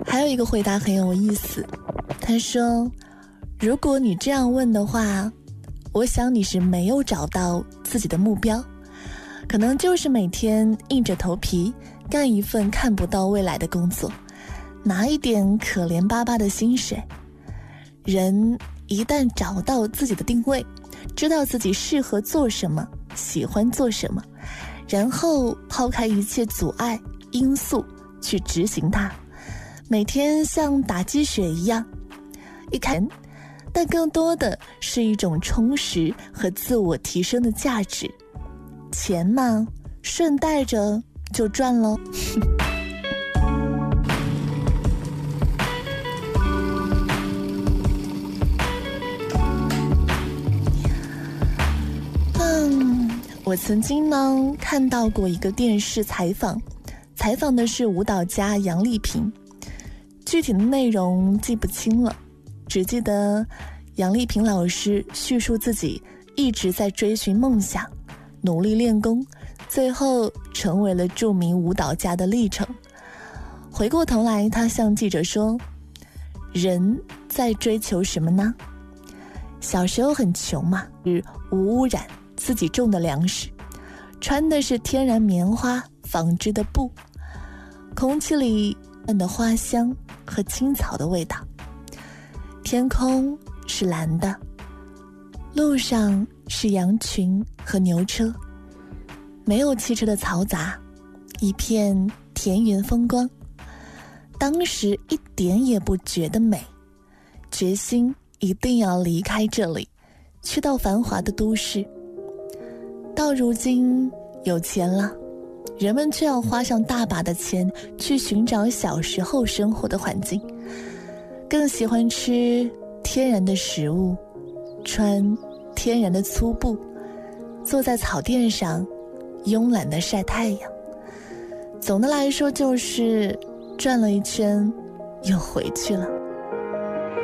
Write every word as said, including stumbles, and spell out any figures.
还有一个回答很有意思，他说，如果你这样问的话，我想你是没有找到自己的目标，可能就是每天硬着头皮干一份看不到未来的工作，拿一点可怜巴巴的薪水。人一旦找到自己的定位，知道自己适合做什么，喜欢做什么，然后抛开一切阻碍因素去执行它，每天像打鸡血一样一看，但更多的是一种充实和自我提升的价值。钱嘛，顺带着就赚咯。嗯，我曾经呢看到过一个电视采访，采访的是舞蹈家杨丽萍，具体的内容记不清了，只记得杨丽萍老师叙述自己一直在追寻梦想，努力练功，最后成为了著名舞蹈家的历程。回过头来，他向记者说，人在追求什么呢？小时候很穷嘛，是无污染自己种的粮食，穿的是天然棉花纺织的布，空气里漫的花香和青草的味道，天空是蓝的，路上是羊群和牛车，没有汽车的嘈杂，一片田园风光。当时一点也不觉得美，决心一定要离开这里，去到繁华的都市。到如今有钱了，人们却要花上大把的钱去寻找小时候生活的环境，更喜欢吃天然的食物，穿天然的粗布，坐在草垫上慵懒地晒太阳。总的来说就是转了一圈又回去了。